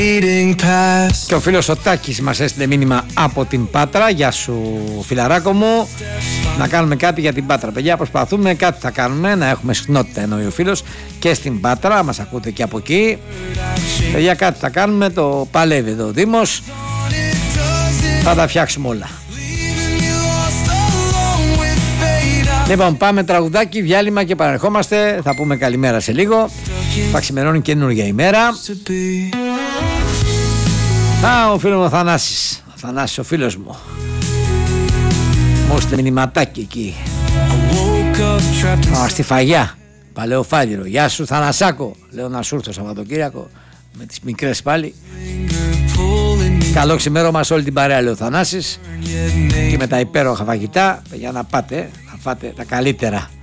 Και ο φίλος ο Τάκης μας έστειλε μήνυμα από την Πάτρα. Γεια σου φιλαράκο μου. Να κάνουμε κάτι για την Πάτρα. Παιδιά, προσπαθούμε, κάτι θα κάνουμε. Να έχουμε συχνότητα, εννοεί ο φίλος, και στην Πάτρα. Μας ακούτε και από εκεί. Παιδιά, κάτι θα κάνουμε. Το παλεύει εδώ ο Δήμος. Θα τα φτιάξουμε όλα. Λοιπόν, πάμε τραγουδάκι, διάλειμμα και παρερχόμαστε. Θα πούμε καλημέρα σε λίγο. Θα ξημερώνει καινούργια ημέρα. Ο φίλος μου ο Θανάσης. Ο Θανάσης ο φίλος μου. Μου έστειλε μηνυματάκι εκεί. Στη Φαγιά, Παλαιοφάλιρο. Γεια σου Θανασάκο. Λέω να σου έρθω Σαββατοκύριακο με τις μικρές πάλι. Καλό ξημέρωμα σε όλη την παρέα, λέει ο Θανάσης. Και με τα υπέροχα φαγητά για να πάτε, να φάτε τα καλύτερα.